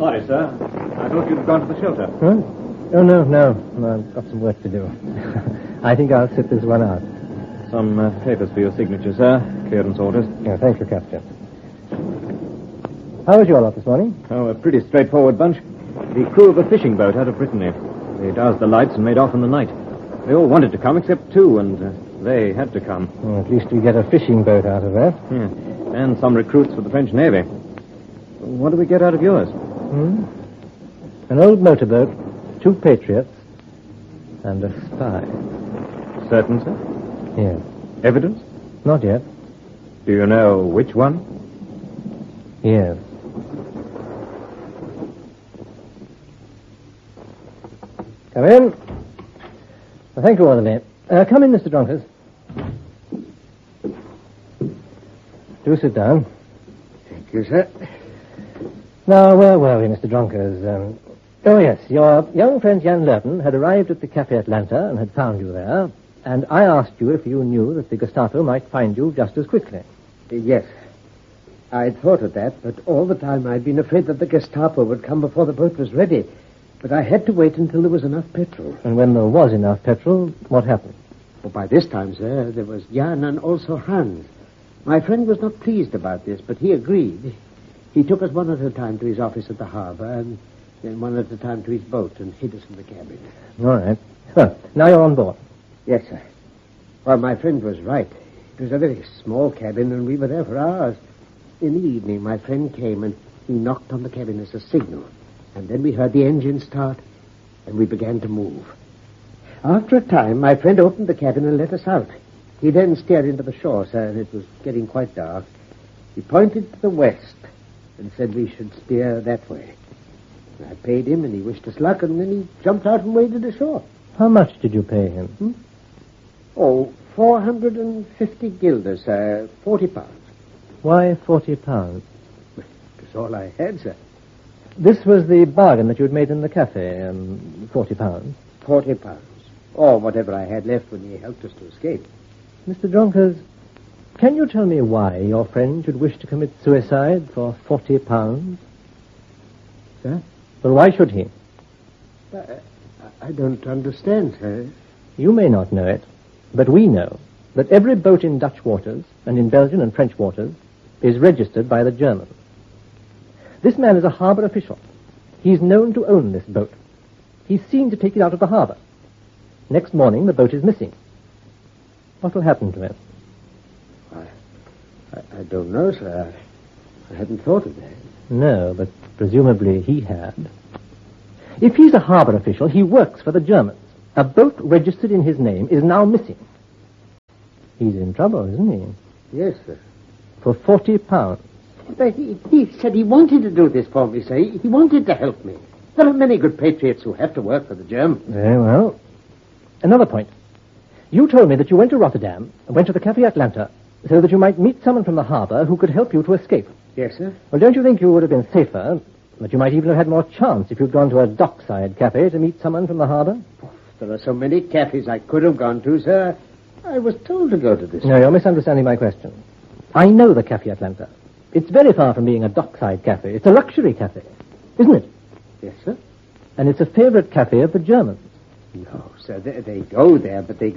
Sorry, sir. I thought you'd gone to the shelter. Huh? Oh, no. I've got some work to do. I think I'll sit this one out. Some papers for your signature, sir. Clearance orders. Yeah, thank you, Captain. How was your lot this morning? Oh, a pretty straightforward bunch. The crew of a fishing boat out of Brittany. They doused the lights and made off in the night. They all wanted to come except two, and they had to come. Well, at least we get a fishing boat out of that. Yeah. And some recruits for the French Navy. What do we get out of yours? An old motorboat, 2 patriots, and a spy. Certain, sir? Yes. Evidence? Not yet. Do you know which one? Yes. Come in. Well, thank you, Orderly. Come in, Mr. Dronkers. Do sit down. Thank you, sir. Now, where were we, Mr. Dronkers? Oh, yes. Your young friend Jan Lurton had arrived at the Café Atlanta and had found you there, and I asked you if you knew that the Gestapo might find you just as quickly. Yes. I'd thought of that, but all the time I'd been afraid that the Gestapo would come before the boat was ready. But I had to wait until there was enough petrol. And when there was enough petrol, what happened? Well, by this time, sir, there was Jan and also Hans. My friend was not pleased about this, but he agreed. He took us one at a time to his office at the harbor, and then one at a time to his boat, and hid us in the cabin. All right. Well, now you're on board. Yes, sir. Well, my friend was right. It was a very small cabin, and we were there for hours. In the evening, my friend came, and he knocked on the cabin as a signal. And then we heard the engine start, and we began to move. After a time, my friend opened the cabin and let us out. He then stared into the shore, sir, and it was getting quite dark. He pointed to the west and said we should steer that way. I paid him, and he wished us luck, and then he jumped out and waded ashore. How much did you pay him? Oh, 450 guilders, sir. 40 pounds. Why 40 pounds? That's all I had, sir. This was the bargain that you had made in the cafe, 40 pounds. 40 pounds. Or whatever I had left when he helped us to escape. Mr. Dronkers, can you tell me why your friend should wish to commit suicide for 40 pounds? Sir? Well, why should he? I don't understand, sir. You may not know it, but we know that every boat in Dutch waters and in Belgian and French waters is registered by the Germans. This man is a harbor official. He's known to own this boat. He's seen to take it out of the harbor. Next morning, the boat is missing. What will happen to him? I don't know, sir. I hadn't thought of that. No, but presumably he had. If he's a harbor official, he works for the Germans. A boat registered in his name is now missing. He's in trouble, isn't he? Yes, sir. For 40 pounds. But he said he wanted to do this for me, sir. He wanted to help me. There are many good patriots who have to work for the Germans. Very well. Another point. You told me that you went to Rotterdam and went to the Café Atlanta so that you might meet someone from the harbor who could help you to escape. Yes, sir. Well, don't you think you would have been safer, that you might even have had more chance if you'd gone to a dockside cafe to meet someone from the harbor? There are so many cafes I could have gone to, sir. I was told to go to this. No, you're misunderstanding my question. I know the Café Atlanta. It's very far from being a dockside cafe. It's a luxury cafe, isn't it? Yes, sir. And it's a favorite cafe of the Germans. No, sir. They go there, but they